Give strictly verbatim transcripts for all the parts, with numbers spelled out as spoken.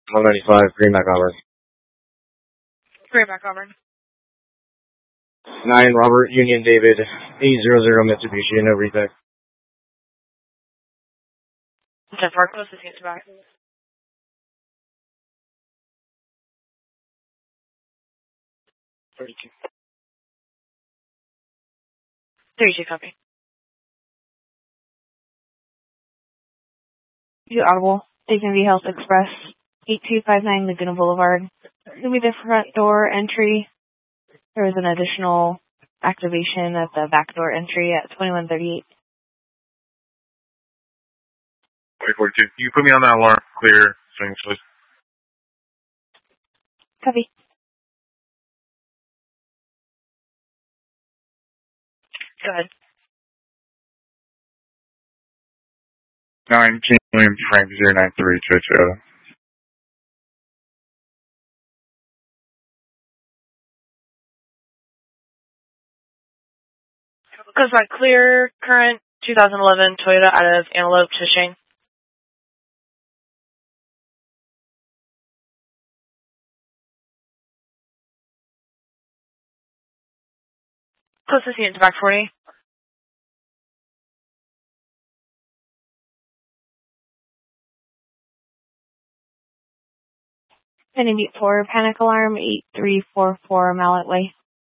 one ninety-five, Greenback Auburn. Greenback Auburn. nine, Robert Union David, eight hundred Mitsubishi, no retech. ten four, close to seems back. thirty-two. thirty-two, copy. You audible, Dignity Health Express, eight two five nine Laguna Boulevard. It's going to be the front door entry. There was an additional activation at the back door entry at twenty-one thirty-eight. forty-two. You put me on that alarm. Clear. Swing, please. Copy. Go ahead. nine, King William Frank, zero nine three, Toyota. Goes by clear, current two thousand eleven Toyota out of Antelope to Shane. Closest unit to back forty. Pending four, panic alarm, eight three four four Mallet Way.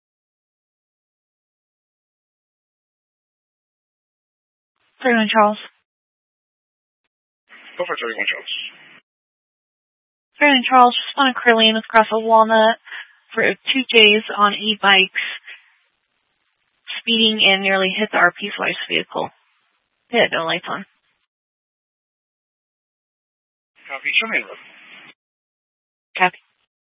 thirty-one Charles. Go for thirty-one Charles. thirty-one Charles, just on a Curlian across a Walnut for two days on e-bikes, speeding and nearly hit the R P Slice vehicle. They had no lights on. Copy. Show me the Copy.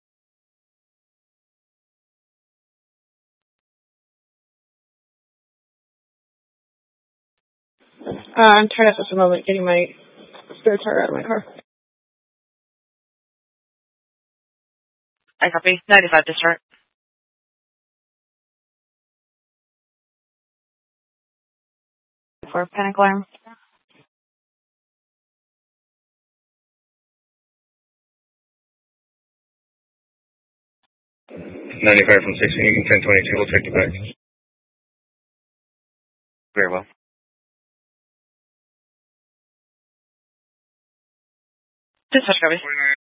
Uh, I'm tied up at the moment getting my spare tire out of my car. I copy. ninety-five to start. For panic alarm. ninety-five from sixteen, you can ten twenty-two, we'll take you back. Very well. Dispatch copy.